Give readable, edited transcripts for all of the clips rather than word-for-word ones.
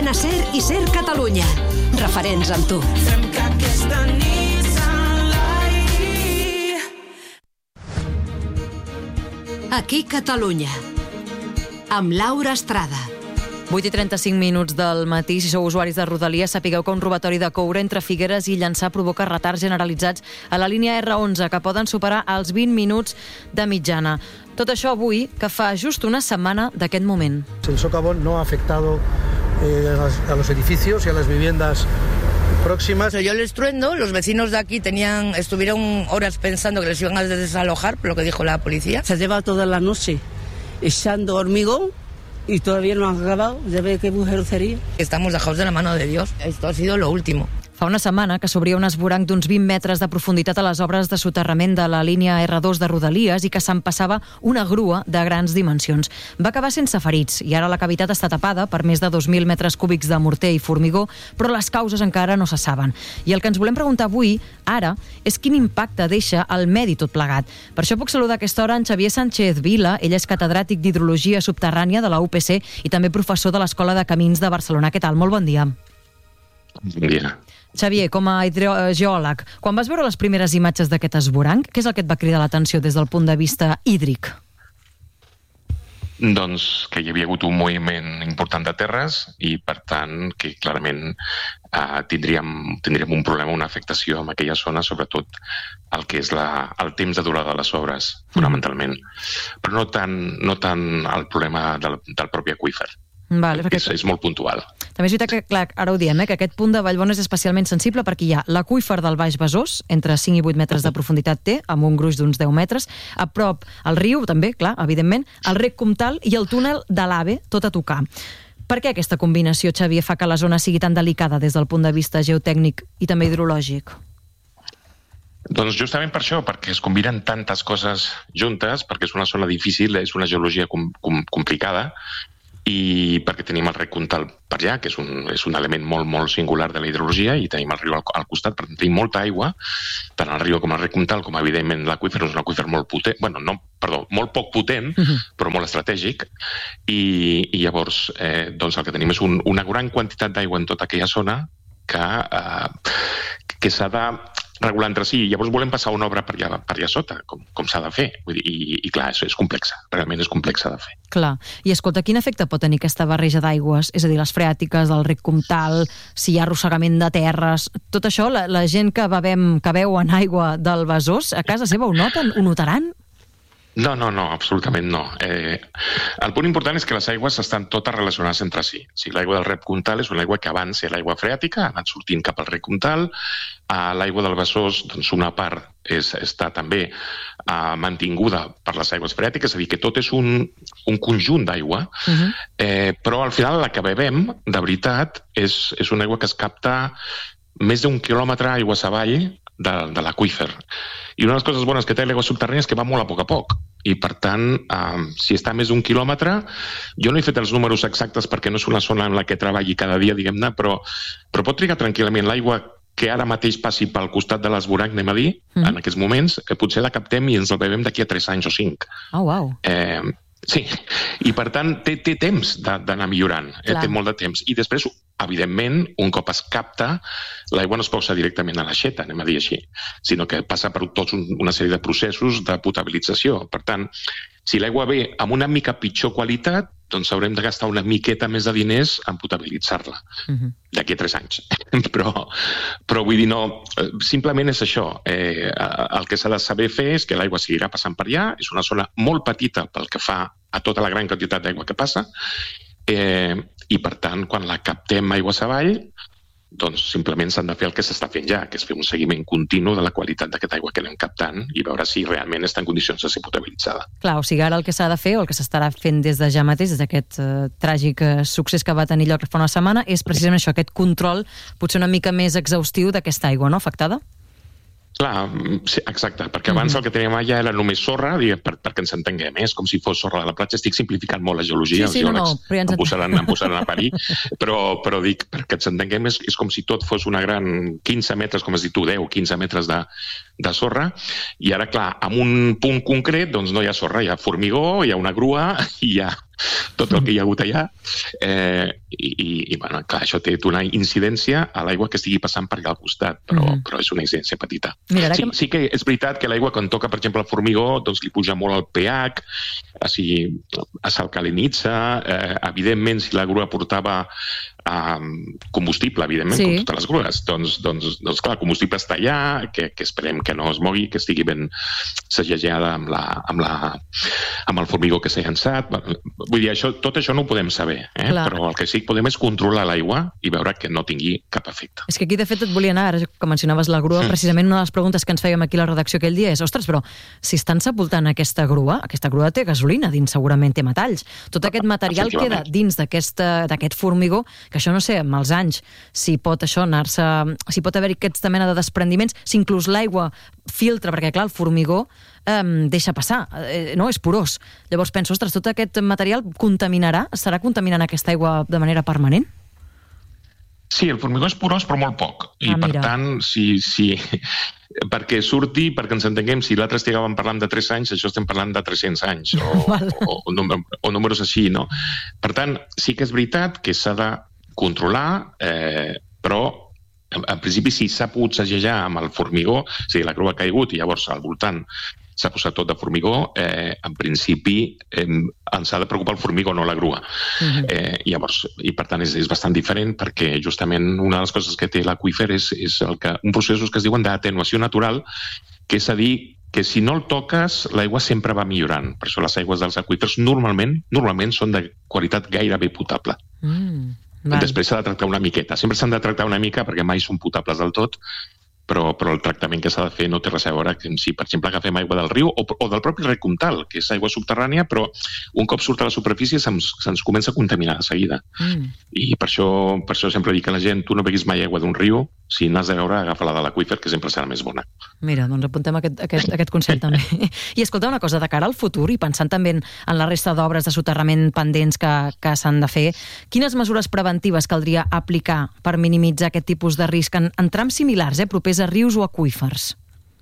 Cadena SER i SER Catalunya. Referents amb tu. Fem que aquesta nit s'enlairi. Aquí Catalunya. Amb Laura Estrada. 8:35 del matí. Si sou usuaris de Rodalies, sapigueu que un robatori de coure entre Figueres i Llançà provoca retards generalitzats a la línia R11, que poden superar els 20 minuts de mitjana. Tot això avui, que fa just una setmana d'aquest moment. El socavón no ha afectado a los edificios y a las viviendas próximas. Se oyó el estruendo, los vecinos de aquí estuvieron horas pensando que les iban a desalojar, por lo que dijo la policía. Se lleva toda la noche echando hormigón y todavía no han acabado. Ya ve qué brujería. Estamos dejados de la mano de Dios. Esto ha sido lo último. Fa una setmana que s'obria un esvoranc d'uns 20 metres de profunditat a les obres de soterrament de la línia R2 de Rodalies i que se'n passava una grua de grans dimensions. Va acabar sense ferits i ara la cavitat està tapada per més de 2.000 metres cúbics de morter i formigó, però les causes encara no se saben. I el que ens volem preguntar avui, ara, és quin impacte deixa al medi tot plegat. Per això puc saludar a aquesta hora en Xavier Sánchez Vila. Ell és catedràtic d'Hidrologia Subterrània de la UPC i també professor de l'Escola de Camins de Barcelona. Què tal? Molt bon dia. Bon dia. Xavier, com a hidrogeòleg, quan vas veure les primeres imatges d'aquest esvoranc, què és el que et va cridar l'atenció des del punt de vista hídric? Doncs que hi havia hagut un moviment important de terres i, per tant, que clarament tindríem un problema, una afectació en aquella zona, sobretot el que és el temps de durada de les obres, fonamentalment. Però no tant el problema del propi aqüífer. Vale, és molt puntual. També és veritat que, clar, ara ho diem, que aquest punt de Vallbona és especialment sensible perquè hi ha l'aqüífer del Baix Besòs, entre 5 i 8 metres de profunditat té, amb un gruix d'uns 10 metres, a prop el riu, també, clar, evidentment, el rec Comtal i el túnel de l'AVE, tot a tocar. Per què aquesta combinació, Xavier, fa que la zona sigui tan delicada des del punt de vista geotècnic i també hidrològic? Doncs justament per això, perquè es combinen tantes coses juntes, perquè és una zona difícil, és una geologia complicada, i perquè tenim el rec Comtal per allà, que és un element molt, molt singular de la hidrologia, i tenim el riu al costat, per tant tenim molta aigua, tant al riu com al rec Comtal, com evidentment l'aqüífer és un aqüífer molt potent, molt poc potent, però molt estratègic, i llavors doncs el que tenim és una gran quantitat d'aigua en tota aquella zona que s'ha de regular entre si. Llavors volem passar una obra per allà sota, com s'ha de fer. I clar, això és complexa, realment és complexa de fer. Clar. I escolta, quin efecte pot tenir aquesta barreja d'aigües? És a dir, les freàtiques del rec Comtal, si hi ha arrossegament de terres, tot això, la gent que beuen aigua del Besòs, a casa seva ho noten? Ho notaran? No, absolutament no. El punt important és que les aigües estan totes relacionades entre si. L'aigua del rec Comtal és una aigua que abans era l'aigua freàtica, ha anat sortint cap al rec Comtal. L'aigua del Besòs, doncs una part està també mantinguda per les aigües freàtiques, és a dir, que tot és un conjunt d'aigua, però al final la que bevem, de veritat, és una aigua que es capta més d'un quilòmetre aigües avall de l'aqüífer. I una de les coses bones que té l'aigua subterrània és que va molt a poc. I, per tant, si està a més d'un quilòmetre, jo no he fet els números exactes perquè no és una zona en la que treballi cada dia, diguem-ne, però pot trigar tranquil·lament l'aigua que ara mateix passi pel costat de l'esvoranc, anem a dir, en aquests moments, potser la captem i ens la bevem d'aquí a 3 anys o 5. Oh, wow. Sí, i per tant té temps d'anar millorant, té molt de temps. I després, evidentment, un cop es capta, l'aigua no es posa directament a l'aixeta, anem a dir així, sinó que passa per tota una sèrie de processos de potabilització. Per tant, si l'aigua ve amb una mica pitjor qualitat, doncs haurem de gastar una miqueta més de diners en potabilitzar-la d'aquí a 3 anys. Però vull dir, no, simplement és això. El que s'ha de saber fer és que l'aigua seguirà passant per allà, és una zona molt petita pel que fa a tota la gran quantitat d'aigua que passa, i per tant, quan la captem aigües avall, doncs simplement s'han de fer el que s'està fent ja, que és fer un seguiment continu de la qualitat d'aquesta aigua que anem captant i veure si realment està en condicions de ser potabilitzada. Clar, o sigui, ara el que s'ha de fer, o el que s'estarà fent des de ja mateix, des d'aquest tràgic succés que va tenir lloc fa una setmana, és precisament això, aquest control potser una mica més exhaustiu d'aquesta aigua, no?, afectada? Clar, sí, exacte, perquè abans el que teníem allà era només sorra, perquè ens entenguem, és com si fos sorra de la platja. Estic simplificant molt la geologia, els geòlegs em posaran a parir, però dic, perquè ens entenguem, és com si tot fos una gran 15 metres, com has dit tu, 10-15 metres de sorra, i ara, clar, en un punt concret, doncs no hi ha sorra, hi ha formigó, hi ha una grua, hi ha tot el que hi ha hagut allà, i bueno, clar, això té una incidència a l'aigua que estigui passant per allà al costat, però és una incidència petita. Mira, sí que és veritat que l'aigua, quan toca, per exemple, el formigó, doncs li puja molt el pH, s'alcalinitza, evidentment, si la grua portava combustible, evidentment, com totes les grues, doncs clar, el combustible està allà, que esperem que no es mogui, que estigui ben segellada amb el formigó que s'ha llançat. Vull dir, tot això no ho podem saber, però el que sí que podem és controlar l'aigua i veure que no tingui cap efecte. És que aquí, de fet, et volia anar, ara que mencionaves la grua, precisament una de les preguntes que ens fèiem aquí a la redacció aquell dia és, ostres, però si estan sepultant aquesta grua té gasolina dins, segurament té metalls. Tot aquest material queda dins d'aquest formigó, que això no sé, amb els anys, si pot haver-hi aquesta mena de desprendiments, si inclús l'aigua filtra, perquè clar, el formigó deixa passar, no? És porós. Llavors penso, ostres, tot aquest material estarà contaminant aquesta aigua de manera permanent? Sí, el formigó és porós, però molt poc. I per tant, perquè ens entenguem, si l'altre estiguem parlant de 3 anys, això estem parlant de 300 anys, o números així, no? Per tant, sí que és veritat que s'ha de controlar, però en principi si s'ha pogut segellar amb el formigó, és a dir, la grua ha caigut i llavors al voltant s'ha posat tot de formigó, en principi ens ha de preocupar el formigó, no la grua. I per tant és bastant diferent, perquè justament una de les coses que té l'aqüífer és un processos que es diuen d'atenuació natural, que és a dir, que si no el toques, l'aigua sempre va millorant. Per això les aigües dels aqüífers normalment són de qualitat gairebé potable. Després s'ha de tractar una miqueta. Sempre s'han de tractar una mica perquè mai són potables del tot, però el tractament que s'ha de fer no té res a veure si, per exemple, agafem aigua del riu o del propi rec comtal, que és aigua subterrània, però un cop surt a la superfície se'ns comença a contaminar de seguida. I per això sempre dic a la gent, tu no beguis mai aigua d'un riu, si n'has de beure, agafa la de l'aqüífer, que sempre serà més bona. Mira, doncs apuntem aquest consell també. I escolta una cosa, de cara al futur, i pensant també en la resta d'obres de soterrament pendents que s'han de fer, quines mesures preventives caldria aplicar per minimitzar aquest tipus de risc en trams similars, propers a rius o aqüífers?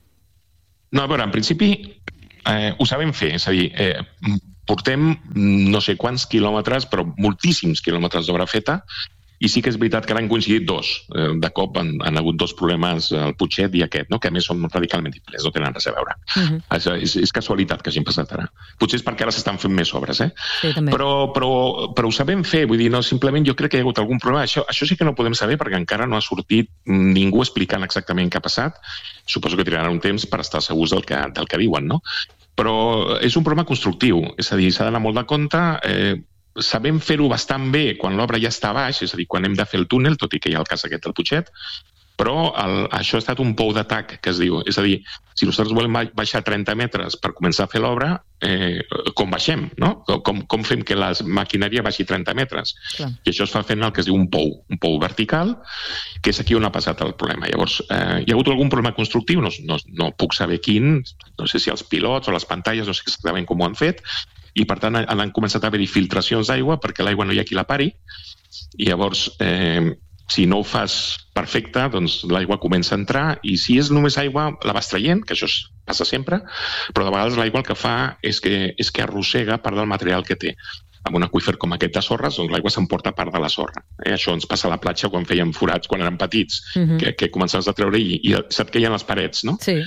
No, a veure, en principi ho sabem fer, és a dir, portem no sé quants quilòmetres, però moltíssims quilòmetres d'obra feta, i sí que és veritat que l'han coincidit dos. De cop han hagut dos problemes, el Putxet i aquest, que a més són radicalment diferents, no tenen res a veure. És casualitat que hagin passat ara. Potser és perquè ara s'estan fent més obres, Sí, també. Però ho sabem fer, vull dir, no, simplement jo crec que hi ha hagut algun problema. Això sí que no ho podem saber perquè encara no ha sortit ningú explicant exactament què ha passat. Suposo que trigarà un temps per estar segurs del que diuen, no? Però és un problema constructiu, és a dir, s'ha d'anar molt de compte. Sabem fer-ho bastant bé quan l'obra ja està a baix, és a dir, quan hem de fer el túnel, tot i que hi ha el cas aquest del Putxet, però això ha estat un pou d'atac, que es diu. És a dir, si nosaltres volem baixar 30 metres per començar a fer l'obra, com baixem, no? Com fem que la maquinària baixi 30 metres? Clar. I això es fa fent el que es diu un pou vertical, que és aquí on ha passat el problema. Llavors, hi ha hagut algun problema constructiu, no puc saber quin, no sé si els pilots o les pantalles, no sé exactament com ho han fet, i per tant han començat a haver-hi filtracions d'aigua perquè l'aigua no hi ha qui la pari, i llavors si no ho fas perfecte, doncs l'aigua comença a entrar, i si és només aigua la vas traient, que això passa sempre, però de vegades l'aigua el que fa és que arrossega part del material que té. Amb un aqüífer com aquest de sorres, doncs l'aigua s'emporta part de la sorra. Això ens passa a la platja quan fèiem forats, quan érem petits, que començaves a treure i se't queien les parets, no? Sí.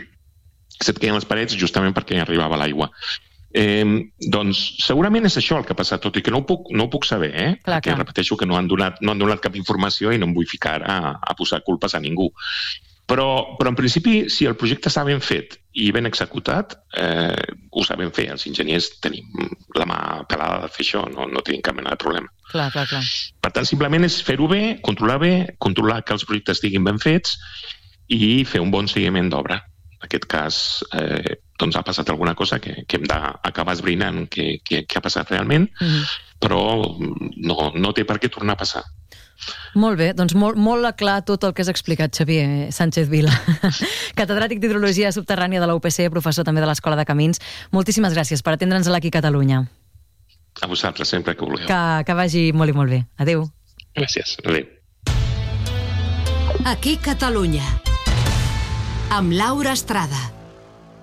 Se't queien les parets justament perquè hi arribava l'aigua. Doncs segurament és això el que ha passat, tot i que no ho puc saber, perquè repeteixo que no han donat cap informació i no em vull ficar a posar culpes a ningú. Però en principi, si el projecte està ben fet i ben executat, ho sabem fer. Els enginyers tenim la mà pelada de fer això, no tenim cap mena de problema. Clar. Per tant, simplement és fer-ho bé, controlar que els projectes estiguin ben fets i fer un bon seguiment d'obra. En aquest cas, doncs ha passat alguna cosa que hem d'acabar esbrinant què ha passat realment, però no té per què tornar a passar. Molt bé, doncs molt clar tot el que has explicat, Xavier Sánchez Vila, catedràtic d'Hidrologia Subterrània de la UPC, professor també de l'Escola de Camins. Moltíssimes gràcies per atendre'ns aquí a Catalunya. A vosaltres, sempre que vulgueu. Que vagi molt i molt bé. Adéu. Gràcies. Adéu. Aquí Catalunya, amb Laura Estrada.